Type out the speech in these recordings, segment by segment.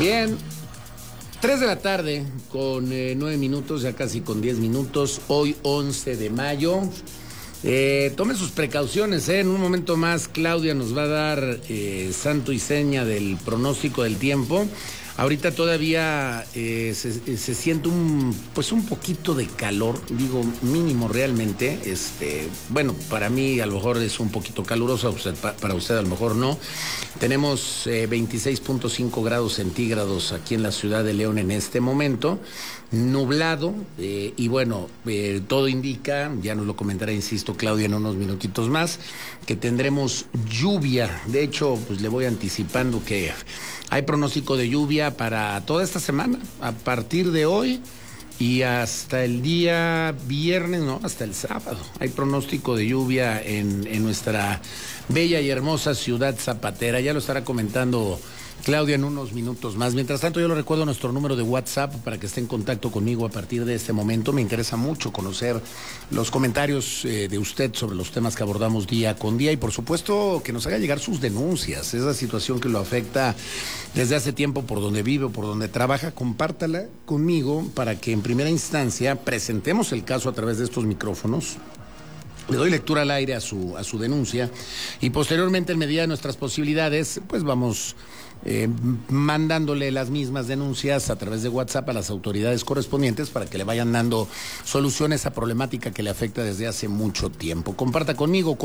Bien, 3 de la tarde con 9 minutos, ya casi con 10 minutos, hoy 11 de mayo. Tomen sus precauciones, en un momento más Claudia nos va a dar santo y seña del pronóstico del tiempo. Ahorita todavía se siente un poquito de calor, digo mínimo realmente. Bueno, para mí a lo mejor es un poquito caluroso, para usted a lo mejor no. Tenemos 26.5 grados centígrados aquí en la ciudad de León en este momento, nublado, y bueno, todo indica, ya nos lo comentará, insisto, Claudia en unos minutitos más, que tendremos lluvia. De hecho, pues le voy anticipando que hay pronóstico de lluvia para toda esta semana, a partir de hoy y hasta el día viernes, no, hasta el sábado. Hay pronóstico de lluvia en nuestra bella y hermosa ciudad zapatera. Ya lo estará comentando Claudia en unos minutos más. Mientras tanto, yo le recuerdo nuestro número de WhatsApp para que esté en contacto conmigo a partir de este momento. Me interesa mucho conocer los comentarios de usted sobre los temas que abordamos día con día y, por supuesto, que nos haga llegar sus denuncias. Esa situación que lo afecta desde hace tiempo por donde vive o por donde trabaja, compártala conmigo para que en primera instancia presentemos el caso a través de estos micrófonos. Le doy lectura al aire a su denuncia y posteriormente, en medida de nuestras posibilidades, pues vamos mandándole las mismas denuncias a través de WhatsApp a las autoridades correspondientes para que le vayan dando solución a esa problemática que le afecta desde hace mucho tiempo. Comparta conmigo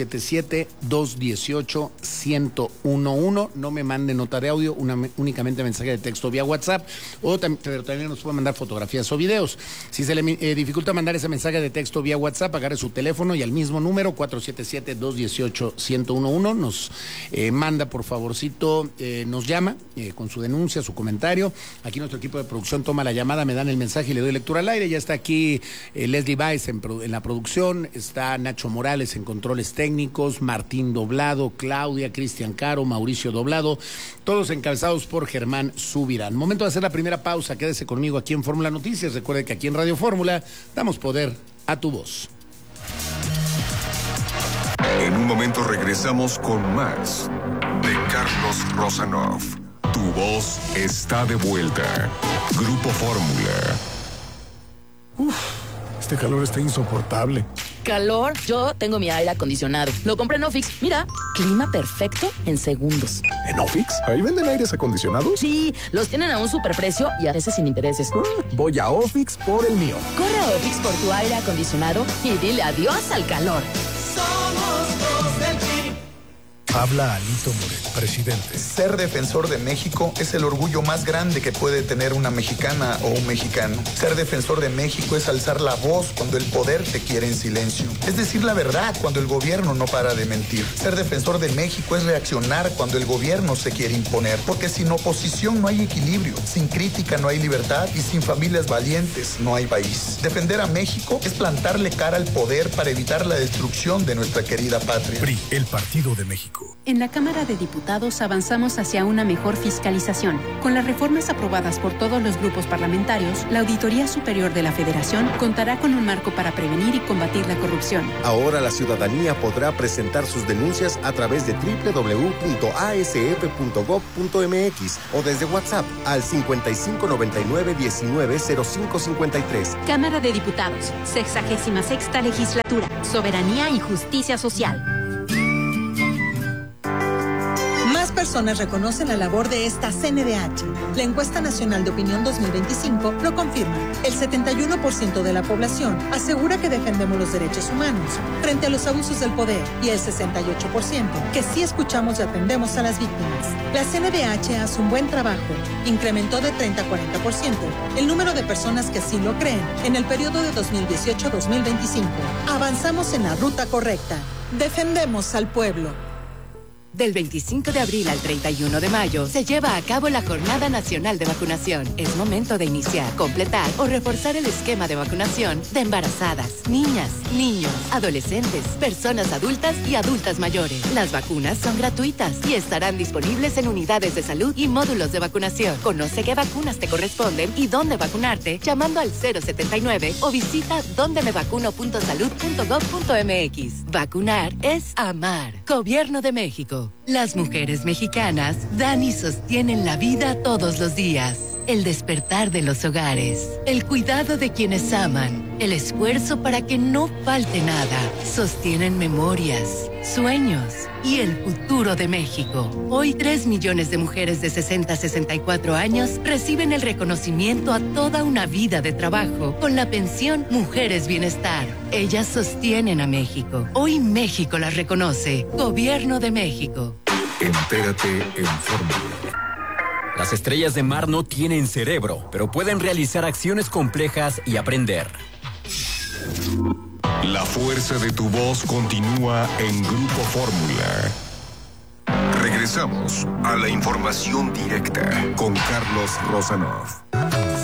477-218-1011. No me mande nota de audio, únicamente mensaje de texto vía WhatsApp, pero también nos puede mandar fotografías o videos. Si se le dificulta mandar ese mensaje de texto vía WhatsApp, agarre su teléfono y al mismo número 477-218-1011 nos manda, por favorcito, nos llama con su denuncia, su comentario. Aquí nuestro equipo de producción toma la llamada, me dan el mensaje y le doy lectura al aire. Ya está aquí Leslie Baez en la producción, está Nacho Morales en controles técnicos, Martín Doblado, Claudia, Cristian Caro, Mauricio Doblado, todos encabezados por Germán Subirán. Momento de hacer la primera pausa, quédese conmigo aquí en Fórmula Noticias. Recuerde que aquí en Radio Fórmula damos poder a tu voz. En un momento regresamos con más de Carlos Rosanov. Tu voz está de vuelta. Grupo Fórmula. Este calor está insoportable. ¿Calor? Yo tengo mi aire acondicionado. Lo compré en Ofix. Mira, clima perfecto en segundos. ¿En Ofix? ¿Ahí venden aires acondicionados? Sí, los tienen a un superprecio y a veces sin intereses. Voy a Ofix por el mío. Corre a Ofix por tu aire acondicionado y dile adiós al calor. Somos los del PRI. Habla Alito Moreno, presidente. Ser defensor de México es el orgullo más grande que puede tener una mexicana o un mexicano. Ser defensor de México es alzar la voz cuando el poder te quiere en silencio. Es decir la verdad cuando el gobierno no para de mentir. Ser defensor de México es reaccionar cuando el gobierno se quiere imponer. Porque sin oposición no hay equilibrio, sin crítica no hay libertad y sin familias valientes no hay país. Defender a México es plantarle cara al poder para evitar la destrucción de nuestra querida patria. PRI, el Partido de México. En la Cámara de Diputados avanzamos hacia una mejor fiscalización. Con las reformas aprobadas por todos los grupos parlamentarios, la Auditoría Superior de la Federación contará con un marco para prevenir y combatir la corrupción. Ahora la ciudadanía podrá presentar sus denuncias a través de www.asf.gov.mx o desde WhatsApp al 5599-190553. Cámara de Diputados, 66ª Legislatura, Soberanía y Justicia Social. Personas reconocen la labor de esta CNDH. La encuesta nacional de opinión 2025 lo confirma. El 71% de la población asegura que defendemos los derechos humanos frente a los abusos del poder y el 68% que sí escuchamos y atendemos a las víctimas. La CNDH hace un buen trabajo. Incrementó de 30 a 40% el número de personas que sí lo creen en el periodo de 2018-2025. Avanzamos en la ruta correcta. Defendemos al pueblo. Del 25 de abril al 31 de mayo se lleva a cabo la Jornada Nacional de Vacunación. Es momento de iniciar, completar o reforzar el esquema de vacunación de embarazadas, niñas, niños, adolescentes, personas adultas y adultas mayores. Las vacunas son gratuitas y estarán disponibles en unidades de salud y módulos de vacunación. Conoce qué vacunas te corresponden y dónde vacunarte llamando al 079 o visita dondemevacuno.salud.gov.mx. Vacunar es amar. Gobierno de México. México. Las mujeres mexicanas dan y sostienen la vida todos los días. El despertar de los hogares, el cuidado de quienes aman, el esfuerzo para que no falte nada, sostienen memorias, sueños y el futuro de México. Hoy 3 millones de mujeres de 60 a 64 años reciben el reconocimiento a toda una vida de trabajo con la pensión Mujeres Bienestar. Ellas sostienen a México. Hoy México las reconoce. Gobierno de México. Entérate en Fórmula. Las estrellas de mar no tienen cerebro, pero pueden realizar acciones complejas y aprender. La fuerza de tu voz continúa en Grupo Fórmula. Regresamos a la información directa con Carlos Rosanov.